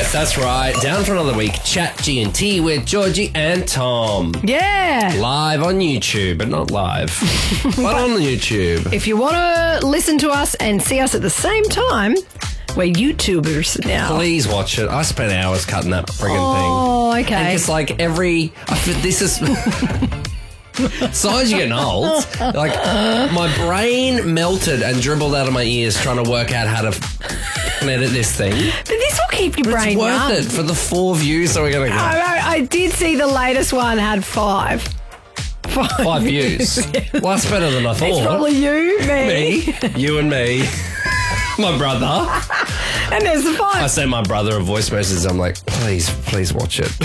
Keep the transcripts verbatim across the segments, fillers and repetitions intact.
Yes, that's right. Down for another week. Chat G and T with Georgie and Tom. Yeah. Live on YouTube, but not live. But on YouTube. If you want to listen to us and see us at the same time, we're YouTubers now. Please watch it. I spent hours cutting that friggin' thing. Oh, okay. And it's like every... I feel this is... So as you're getting old, like my brain melted and dribbled out of my ears trying to work out how to f- edit this thing. But this will keep your But brain it's worth young. it for the four views that we're going to I, get. I, I did see the latest one had five. Five, Five views. Well, that's better than I thought. It's probably you, me, Me, you and me, my brother. and there's the I five. sent my brother a voice message. I'm like, please, please watch it.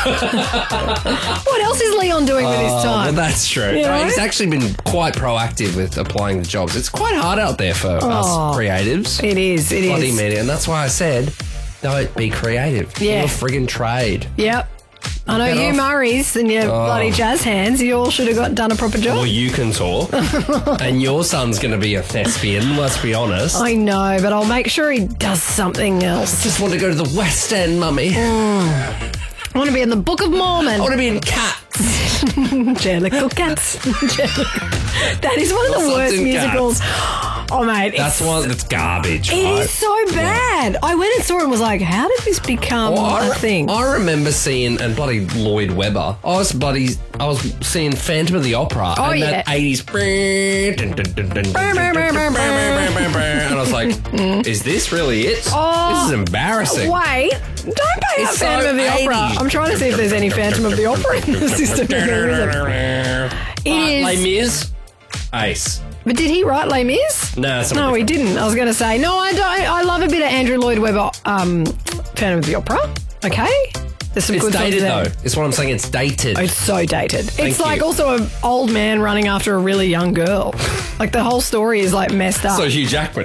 What else is Leon doing with his Oh, time? well, that's true. You know? He's actually been quite proactive with applying the jobs. It's quite hard out there for Oh. us creatives. It is, it Bloody is. media. And that's why I said, don't be creative. Yeah. You're a friggin' trade. Yep. I know Get you off. Murrays and your bloody jazz hands, you all should have got done a proper job. Well, you can talk. And your son's going to be a thespian, let's be honest. I know, but I'll make sure he does something else. just want to go to the West End, mummy. I want to be in the Book of Mormon. I want to be in Cats. Jellicle Cats. Jellicle- That is one of the What's worst in musicals. Oh, mate. That's it's, one that's garbage. It right? is so bad. I went and saw it and was like, how did this become Well, I, a re- thing? I remember seeing, and bloody Lloyd Webber, I was bloody, I was seeing Phantom of the Opera. Oh, and yeah. that eighties. And I was like, is this really it? Oh, this is embarrassing. Wait, don't pay out It's Phantom so of the Opera. eighties. I'm trying to see if there's any Phantom of the Opera in the system. There isn't. It is. Les Mis, ace. But did he write Les Mis? No, it's No, he didn't. I was going to say, no, I don't. I love a bit of Andrew Lloyd Webber, um, Phantom of the Opera. Okay. There's some It's good songs dated there. though. It's what I'm saying. It's dated. Oh, it's so dated. it's like you. also an old man running after a really young girl. Like the whole story is like messed up. So Hugh Jackman.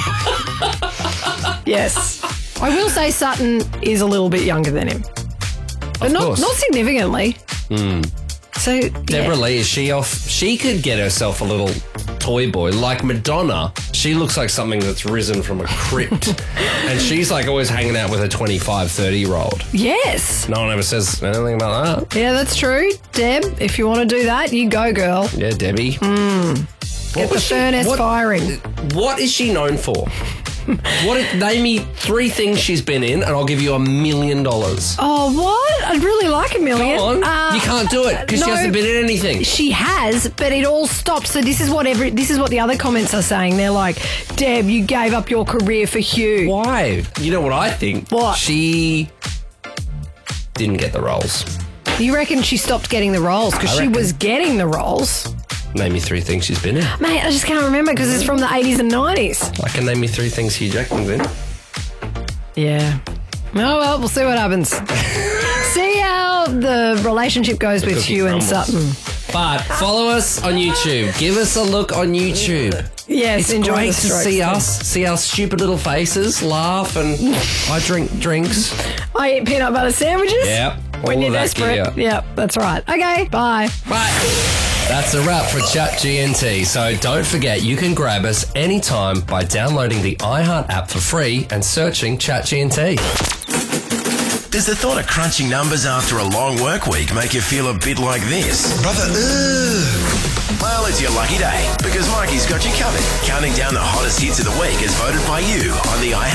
Yes. I will say Sutton is a little bit younger than him. But not, course. not significantly. So, Deborah yeah. Lee, is she off? She could get herself a little toy boy. Like Madonna, she looks like something that's risen from a crypt. And she's like always hanging out with a twenty-five, thirty-year-old. Yes. No one ever says anything about that. Yeah, that's true. Deb, if you want to do that, you go, girl. Yeah, Debbie. Get the furnace what, firing. What is she known for? What? Name me three things she's been in, and I'll give you a million dollars. Oh, what? I'd really like a million. Come on, Uh, you can't do it because no. she hasn't been in anything. She has, but it all stopped. So this is what every this is what the other comments are saying. They're like, Deb, you gave up your career for Hugh. Why? You know what I think? What? She didn't get the roles. You reckon she stopped getting the roles because I she reckon. was getting the roles? Name me three things she's been in. Mate, I just can't remember because it's from the eighties and nineties. I can name you three things Hugh Jackman's in. Yeah. Oh, well, we'll see what happens. See how the relationship goes with cookie Hugh and crumbles. Sutton. But follow us on YouTube. Give us a look on YouTube. Yes, It's enjoy great the to strokes see thing. us, see our stupid little faces, laugh, and I drink drinks. I eat peanut butter sandwiches. Yep, When all you're of that desperate. gear. Yep, that's right. Okay, bye. Right. That's a wrap for Chat G N T. So don't forget, you can grab us anytime by downloading the iHeart app for free and searching Chat G N T. Does the thought of crunching numbers after a long work week make you feel a bit like this? Brother, ugh. Well, it's your lucky day because Mikey's got you covered. Counting down the hottest hits of the week as voted by you on the iHeart